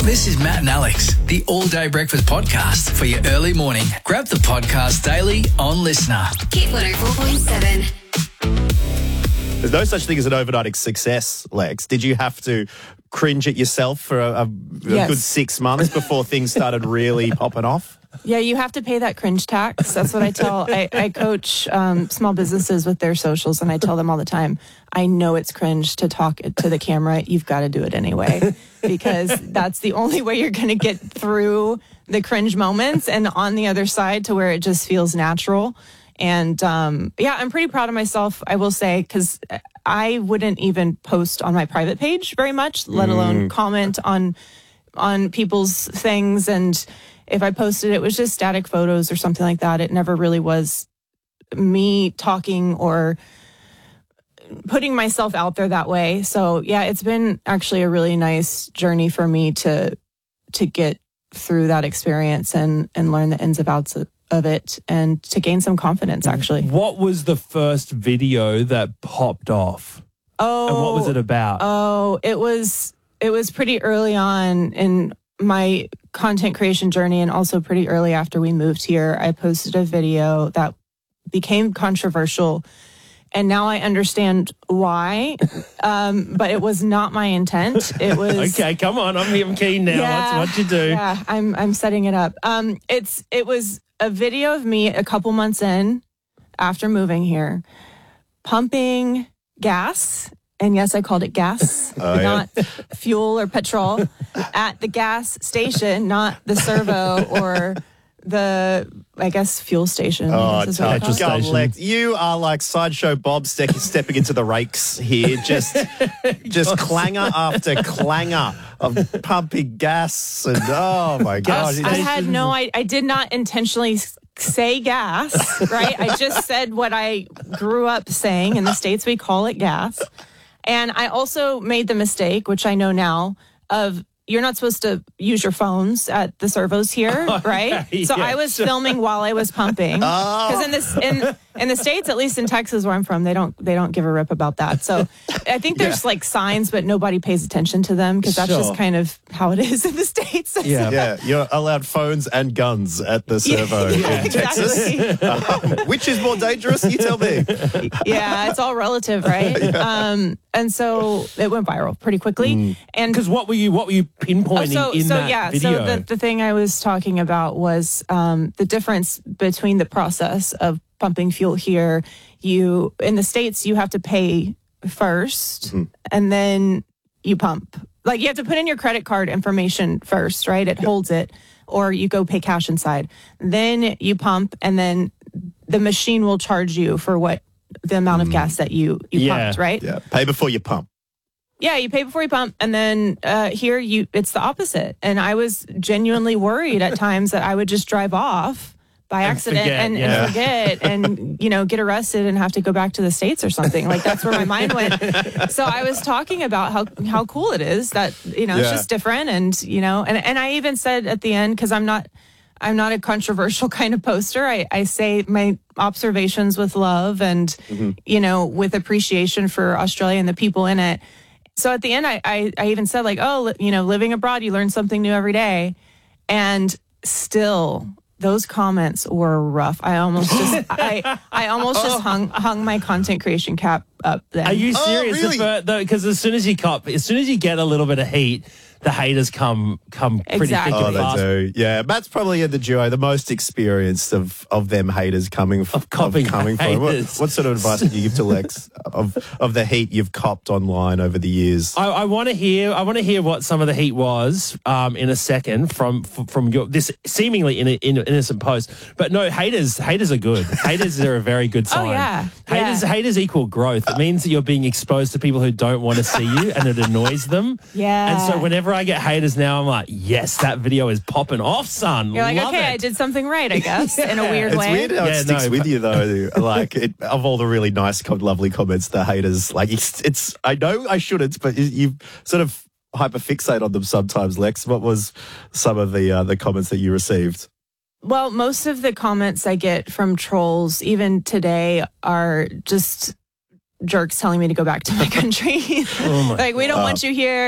This is Matt and Alex, the all-day breakfast podcast for your early morning. Grab the podcast daily on Listener. Hit 104.7. There's no such thing as an overnight success, Lex. Did you have to cringe at yourself for a good 6 months before things started really popping off? Yeah, you have to pay that cringe tax. That's what I tell. I coach small businesses with their socials, and I tell them all the time, I know it's cringe to talk to the camera. You've got to do it anyway, because that's the only way you're going to get through the cringe moments and on the other side to where it just feels natural. And yeah, I'm pretty proud of myself, I will say, because I wouldn't even post on my private page very much, let alone comment on people's things. And if I posted, it was just static photos or something like that. It never really was me talking or putting myself out there that way. So yeah, it's been actually a really nice journey for me to get through that experience and learn the ins and outs of it and to gain some confidence, actually. What was the first video that popped off? Oh, and what was it about? Oh, it was pretty early on in my content creation journey, and also pretty early after we moved here. I posted a video that became controversial, and now I understand why, but it was not my intent. It was okay. Come on, I'm keen now. Yeah, What you do? Yeah, I'm setting it up. It was a video of me a couple months in after moving here, pumping gas. And yes, I called it gas, not fuel or petrol, at the gas station, not the servo or the, I guess, fuel station. Petrol station. You are like Sideshow Bob stepping into the rakes here. Just clanger after clanger of pumping gas. And oh my gosh. I did not intentionally say gas, right? I just said what I grew up saying. In the States, we call it gas. And I also made the mistake, which I know now, of you're not supposed to use your phones at the servos here, right? So I was filming while I was pumping. Because in the States, at least in Texas where I'm from, they don't give a rip about that. So I think there's like signs, but nobody pays attention to them because that's just kind of how it is in the States. Yeah, you're allowed phones and guns at the servo in Texas. Which is more dangerous? You tell me. Yeah, it's all relative, right? And so it went viral pretty quickly. And because what were you pinpointing in that video? So the thing I was talking about was the difference between the process of pumping fuel here. In the States, you have to pay first and then you pump. Like you have to put in your credit card information first, right? It holds it, or you go pay cash inside. Then you pump, and then the machine will charge you for the amount of gas that you pumped, right? Yeah, pay before you pump. Yeah, you pay before you pump, and then here it's the opposite. And I was genuinely worried at times that I would just drive off by accident and forget and get arrested and have to go back to the States or something. Like that's where my mind went. So I was talking about how cool it is that it's just different, and and I even said at the end, because I'm not a controversial kind of poster. I say my observations with love and with appreciation for Australia and the people in it. So at the end, I even said like, living abroad, you learn something new every day. And still, those comments were rough. I almost just hung my content creation cap up then. Are you serious? Really? Because as soon as you get a little bit of heat, the haters come pretty Exactly. thick and fast. They do. Yeah, Matt's probably in the duo the most experienced of them haters coming from. What sort of advice would you give to Lex of the heat you've copped online over the years? I want to hear what some of the heat was in a second from your this seemingly innocent post. But no, haters are good. Haters are a very good sign. Oh yeah. Haters equal growth. It means that you're being exposed to people who don't want to see you, and it annoys them. Yeah. And so whenever I get haters now, I'm like, yes, that video is popping off, son. You're like, Love okay, it. I did something right, I guess, in a weird way. It's weird how it sticks with you, though. Like, of all the really nice, lovely comments, the haters, like, it's I know I shouldn't, but you sort of hyperfixate on them sometimes, Lex. What was some of the comments that you received? Well, most of the comments I get from trolls, even today, are just jerks telling me to go back to my country. Like, we don't want you here.